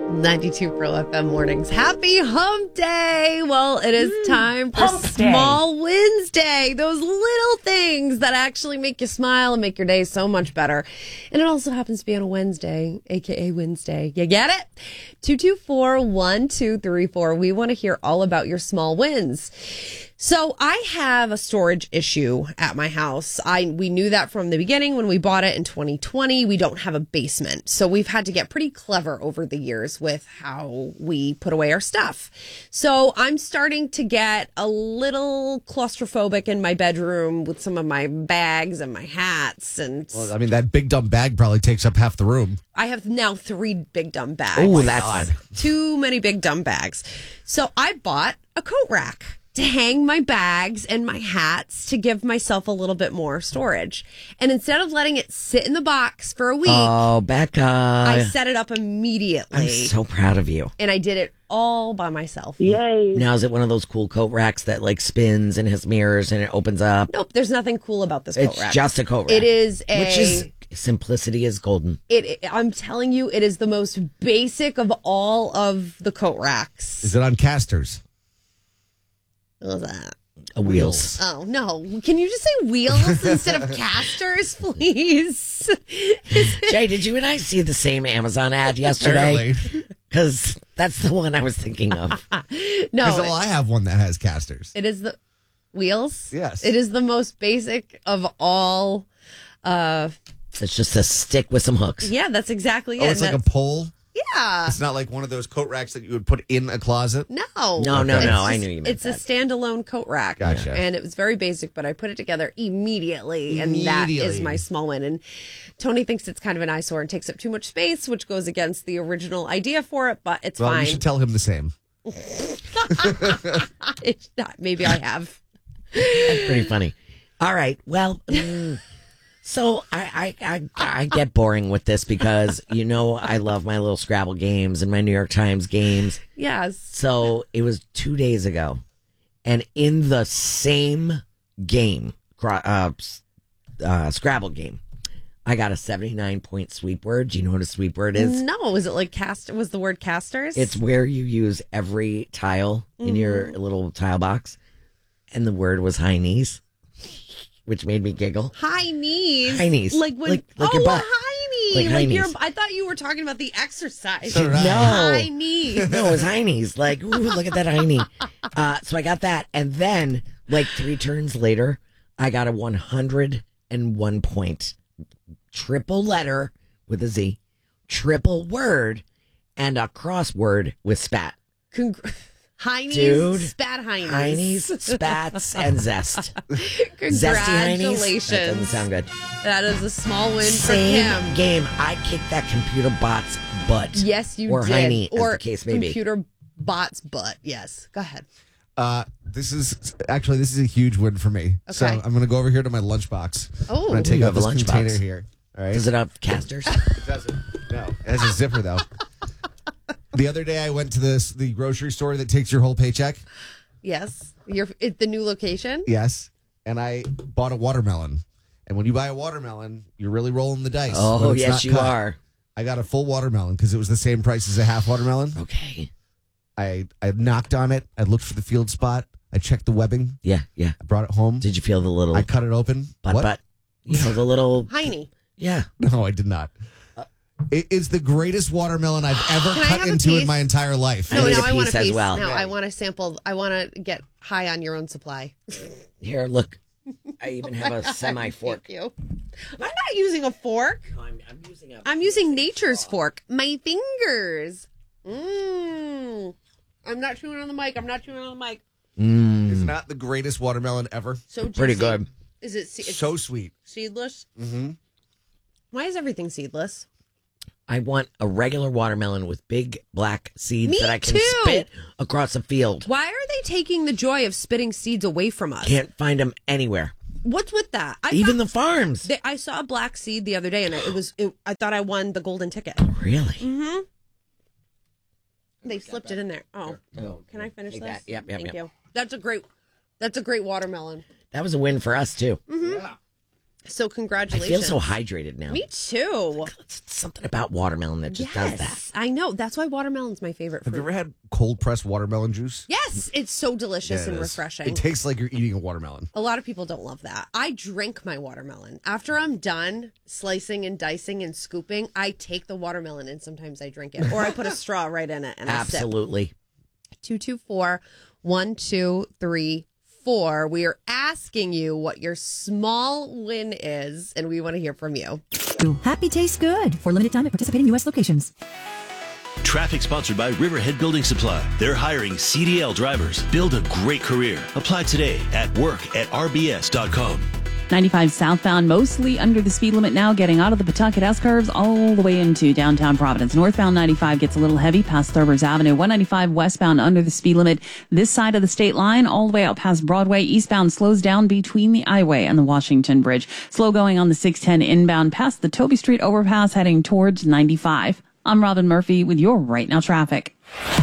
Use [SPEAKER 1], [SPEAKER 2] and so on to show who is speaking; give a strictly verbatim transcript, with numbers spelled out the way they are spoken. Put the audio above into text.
[SPEAKER 1] ninety-two Pro F M mornings. Happy Hump Day. Well, it is time for
[SPEAKER 2] Hump
[SPEAKER 1] Small Wednesday. Those little things that actually make you smile and make your day so much better. And it also happens to be on a Wednesday, a k a. Wednesday. You get it? two two four, one two three four. We want to hear all about your small wins. So I have a storage issue at my house. I we knew that from the beginning when we bought it in twenty twenty. We don't have a basement. So we've had to get pretty clever over the years with how we put away our stuff. So I'm starting to get a little claustrophobic in my bedroom with some of my bags and my hats. And
[SPEAKER 3] Well, I mean, that big dumb bag probably takes up half the room.
[SPEAKER 1] I have now three big dumb bags.
[SPEAKER 2] Oh, that's odd.
[SPEAKER 1] Too many big dumb bags. So I bought a coat rack to hang my bags and my hats to give myself a little bit more storage. And instead of letting it sit in the box for a week,
[SPEAKER 2] Oh, Becca.
[SPEAKER 1] I set it up immediately.
[SPEAKER 2] I'm so proud of you.
[SPEAKER 1] And I did it all by myself.
[SPEAKER 4] Yay.
[SPEAKER 2] Now, is it one of those cool coat racks that like spins and has mirrors and it opens up?
[SPEAKER 1] Nope, there's nothing cool about this coat
[SPEAKER 2] It's
[SPEAKER 1] rack.
[SPEAKER 2] just a coat rack.
[SPEAKER 1] It is a...
[SPEAKER 2] Which is, simplicity is golden.
[SPEAKER 1] It, it- I'm telling you, it is the most basic of all of the coat racks.
[SPEAKER 3] Is it on casters?
[SPEAKER 1] What was that?
[SPEAKER 2] Uh, Wheels.
[SPEAKER 1] Oh, no. Can you just say wheels instead of casters, please?
[SPEAKER 2] Jay, did you and I see the same Amazon ad yesterday?
[SPEAKER 3] Apparently.
[SPEAKER 2] Because that's the one I was thinking of.
[SPEAKER 1] No.
[SPEAKER 3] Because well, I have one that has casters.
[SPEAKER 1] It is the wheels.
[SPEAKER 3] Yes.
[SPEAKER 1] It is the most basic of all. Uh,
[SPEAKER 2] It's just a stick with some hooks.
[SPEAKER 1] yeah, that's exactly
[SPEAKER 3] Oh,
[SPEAKER 1] it.
[SPEAKER 3] it's like a
[SPEAKER 1] That's-
[SPEAKER 3] pole?
[SPEAKER 1] yeah.
[SPEAKER 3] It's not like one of those coat racks that you would put in a closet?
[SPEAKER 1] No.
[SPEAKER 2] No, no,
[SPEAKER 1] It's
[SPEAKER 2] no. I
[SPEAKER 1] just-
[SPEAKER 2] knew you meant
[SPEAKER 1] It's
[SPEAKER 2] that.
[SPEAKER 1] a standalone coat rack.
[SPEAKER 3] Gotcha.
[SPEAKER 1] And it was very basic, but I put it together immediately, and that is
[SPEAKER 3] Immediately.
[SPEAKER 1] my small win. And Tony thinks it's kind of an eyesore and takes up too much space, which goes against the original idea for it, but it's
[SPEAKER 3] Well,
[SPEAKER 1] fine.
[SPEAKER 3] you should tell him the same.
[SPEAKER 1] It's not. Maybe I have.
[SPEAKER 2] That's pretty funny. All right. Well, mm, so I, I, I, I get boring with this because, you know, I love my little Scrabble games and my New York Times games.
[SPEAKER 1] Yes.
[SPEAKER 2] So it was two days ago. And in the same game, cro- uh, s- uh, Scrabble game, I got a seventy-nine point sweep word. Do you know what a sweep word is?
[SPEAKER 1] No, is it like cast? Was the word casters?
[SPEAKER 2] It's where you use every tile in your little tile box. And the word was high knees, which made me giggle.
[SPEAKER 1] high knees.
[SPEAKER 2] High knees.
[SPEAKER 1] Like when
[SPEAKER 2] Like- like
[SPEAKER 1] oh,
[SPEAKER 2] your butt.
[SPEAKER 1] a high knee.
[SPEAKER 2] Like
[SPEAKER 1] Like,
[SPEAKER 2] high
[SPEAKER 1] your,
[SPEAKER 2] knees.
[SPEAKER 1] I thought you were talking about the exercise.
[SPEAKER 3] So did I.
[SPEAKER 2] No.
[SPEAKER 1] High knee.
[SPEAKER 2] No, it was high knees. Like, ooh, look at that high knee. Uh, so I got that. And then, like, three turns later, I got a one hundred one point triple letter with a Z, triple word, and a crossword with spat.
[SPEAKER 1] Congr- high knees.
[SPEAKER 2] Dude,
[SPEAKER 1] Spat high knees.
[SPEAKER 2] High knees, spats, and zest. Zesty high knees?
[SPEAKER 1] Congratulations.
[SPEAKER 2] That doesn't sound good.
[SPEAKER 1] That is a small win
[SPEAKER 2] Same
[SPEAKER 1] for him.
[SPEAKER 2] game. I kicked that computer bot's butt.
[SPEAKER 1] Yes, you
[SPEAKER 2] or
[SPEAKER 1] did.
[SPEAKER 2] Or knee,
[SPEAKER 1] or
[SPEAKER 2] as the case may be.
[SPEAKER 1] computer bot's butt. Yes. Go ahead.
[SPEAKER 3] Uh, this is actually this is a huge win for me. So
[SPEAKER 1] Okay.
[SPEAKER 3] I'm going to go over here to my lunchbox.
[SPEAKER 1] Oh.
[SPEAKER 3] I'm going to take
[SPEAKER 2] You
[SPEAKER 3] out
[SPEAKER 2] have a
[SPEAKER 3] this
[SPEAKER 2] lunchbox.
[SPEAKER 3] container here. All right.
[SPEAKER 2] Does it have casters?
[SPEAKER 3] It doesn't. No. It has a zipper though. The other day I went to this the grocery store that takes your whole paycheck.
[SPEAKER 1] Yes. You're at the new location.
[SPEAKER 3] Yes. And I bought a watermelon. And when you buy a watermelon, you're really rolling the dice.
[SPEAKER 2] Oh,
[SPEAKER 3] when it's
[SPEAKER 2] yes,
[SPEAKER 3] not
[SPEAKER 2] you
[SPEAKER 3] cut.
[SPEAKER 2] are.
[SPEAKER 3] I got a full watermelon because it was the same price as a half watermelon.
[SPEAKER 2] Okay.
[SPEAKER 3] I, I knocked on it. I looked for the field spot. I checked the webbing.
[SPEAKER 2] Yeah, yeah.
[SPEAKER 3] I brought it home.
[SPEAKER 2] Did you feel the little
[SPEAKER 3] I cut it open.
[SPEAKER 2] butt
[SPEAKER 3] What?
[SPEAKER 2] butt? You know, the little.
[SPEAKER 1] Hiney.
[SPEAKER 2] Yeah.
[SPEAKER 3] No, I did not. It is the greatest watermelon I've ever
[SPEAKER 1] Can I
[SPEAKER 3] cut
[SPEAKER 1] have a
[SPEAKER 3] into in
[SPEAKER 1] piece?
[SPEAKER 3] my entire life.
[SPEAKER 2] I
[SPEAKER 1] No,
[SPEAKER 2] need
[SPEAKER 1] now
[SPEAKER 2] a
[SPEAKER 1] I want a
[SPEAKER 2] piece as
[SPEAKER 1] piece.
[SPEAKER 2] well.
[SPEAKER 1] No,
[SPEAKER 3] Yeah.
[SPEAKER 1] I want to sample. I want to get high on your own supply.
[SPEAKER 2] Here, look. I even have a semi fork.
[SPEAKER 1] Thank you. I'm not using a fork.
[SPEAKER 2] No, I'm, I'm using a.
[SPEAKER 1] I'm using nature's fork. My fingers. Mmm. I'm not chewing on the mic. I'm not chewing on the mic.
[SPEAKER 2] Mm,
[SPEAKER 3] It's not the greatest watermelon ever.
[SPEAKER 1] So
[SPEAKER 2] pretty
[SPEAKER 1] juicy.
[SPEAKER 2] good.
[SPEAKER 1] Is it se- it's
[SPEAKER 3] So sweet.
[SPEAKER 1] seedless?
[SPEAKER 3] Mm-hmm.
[SPEAKER 1] Why is everything seedless?
[SPEAKER 2] I want a regular watermelon with big black seeds
[SPEAKER 1] Me
[SPEAKER 2] that I can
[SPEAKER 1] too.
[SPEAKER 2] spit across a field.
[SPEAKER 1] Why are they taking the joy of spitting seeds away from us?
[SPEAKER 2] Can't find them anywhere.
[SPEAKER 1] What's with that? I
[SPEAKER 2] Even
[SPEAKER 1] thought-
[SPEAKER 2] the farms.
[SPEAKER 1] they, I saw a black seed the other day, and it was. It, I thought I won the golden ticket.
[SPEAKER 2] Really?
[SPEAKER 1] Mm-hmm. They slipped it in there. Oh,
[SPEAKER 2] Oh,
[SPEAKER 1] can I finish
[SPEAKER 2] take
[SPEAKER 1] this?
[SPEAKER 2] that. Yep, yep,
[SPEAKER 1] Thank
[SPEAKER 2] yep.
[SPEAKER 1] you. That's a great. That's a great watermelon.
[SPEAKER 2] That was a win for us too.
[SPEAKER 1] Mm-hmm. So
[SPEAKER 2] I
[SPEAKER 1] congratulations.
[SPEAKER 2] feel so hydrated now.
[SPEAKER 1] Me too.
[SPEAKER 2] It's something about watermelon that just
[SPEAKER 1] yes,
[SPEAKER 2] does that.
[SPEAKER 1] I know. That's why watermelon's my favorite fruit.
[SPEAKER 3] Have you ever had cold pressed watermelon juice?
[SPEAKER 1] Yes, it's so delicious
[SPEAKER 3] Yeah, it
[SPEAKER 1] and
[SPEAKER 3] is.
[SPEAKER 1] refreshing.
[SPEAKER 3] It tastes like you're eating a watermelon.
[SPEAKER 1] A lot of people don't love that. I drink my watermelon. After I'm done slicing and dicing and scooping, I take the watermelon and sometimes I drink it. Or I put a straw right in it and I sip.
[SPEAKER 2] Absolutely.
[SPEAKER 1] two two four, one two three four. We are asking you what your small win is, and we want to hear from you.
[SPEAKER 4] Happy tastes good. For limited time at participating U S locations.
[SPEAKER 5] Traffic sponsored by Riverhead Building Supply. They're hiring C D L drivers. Build a great career. Apply today at work at r b s dot com.
[SPEAKER 6] ninety-five southbound, mostly under the speed limit now, getting out of the Pawtucket S-curves all the way into downtown Providence. Northbound ninety-five gets a little heavy past Thurbers Avenue. one ninety-five westbound under the speed limit this side of the state line, all the way out past Broadway. Eastbound slows down between the I-Way and the Washington Bridge. Slow going on the six ten inbound past the Toby Street overpass heading towards ninety-five. I'm Robin Murphy with your Right Now traffic.